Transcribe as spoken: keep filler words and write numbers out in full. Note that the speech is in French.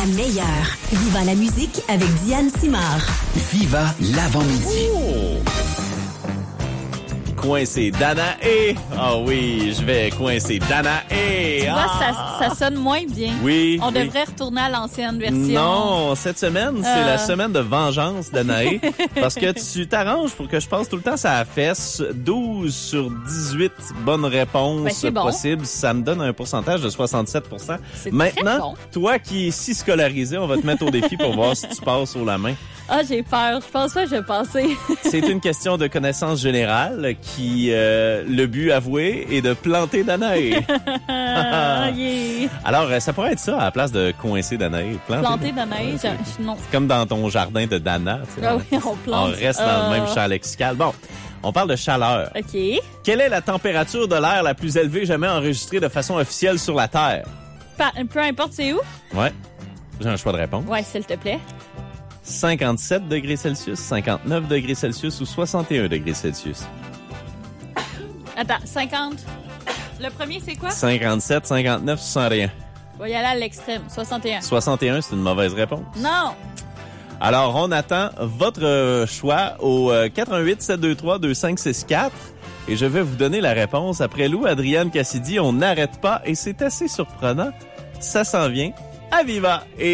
la meilleure. Viva la musique avec Diane Simard. Viva l'avant-midi. Oh! Coincer Danae. Ah oh oui, je vais coincer Danae. Tu vois, ah! ça, ça sonne moins bien. Oui. On oui. devrait retourner à l'ancienne version. Non, cette semaine, c'est Euh. la semaine de vengeance Danae. Parce que tu t'arranges pour que je passe tout le temps ça fesse. douze sur dix-huit bonnes réponses Ben, c'est bon. possibles. Ça me donne un pourcentage de soixante-sept pour cent. C'est Maintenant, très bon. toi qui es si scolarisé, on va te mettre au défi pour voir si tu passes haut la main. Ah, j'ai peur. Je pense pas que je vais passer. C'est une question de connaissance générale qui, euh, le but avoué, est de planter Danae. Ah, yeah. Alors, euh, ça pourrait être ça à la place de coincer Danae. Planter, Planter de neige, Ouais, je- non. c'est comme dans ton jardin de Dana. Tu sais, Ah on- oui, on plante. On reste dans Euh. le même champ lexical. Bon, on parle de chaleur. OK. Quelle est la température de l'air la plus élevée jamais enregistrée de façon officielle sur la Terre? Pa- peu importe c'est où. Ouais. J'ai un choix de réponse. Ouais, s'il te plaît. cinquante-sept degrés Celsius, cinquante-neuf degrés Celsius ou soixante et un degrés Celsius? Attends, cinquante. Le premier, c'est quoi? cinquante-sept, cinquante-neuf, soixante et un. On va y aller à l'extrême. soixante et un. soixante et un, c'est une mauvaise réponse. Non! Alors, on attend votre euh, choix au euh, quatre un huit, sept deux trois, deux cinq six quatre et je vais vous donner la réponse. Après Lou, Adrienne Cassidy, on n'arrête pas et c'est assez surprenant. Ça s'en vient à Viva. Et